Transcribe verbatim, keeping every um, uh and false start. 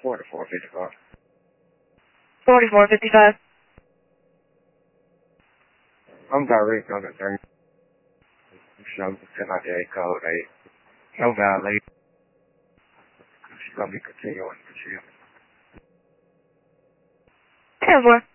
forty-four fifty-five. forty-four fifty-five. I'm direct on the thing. So I'm just out the A code eight. No violation. She's gonna be continuing to chill. ten four.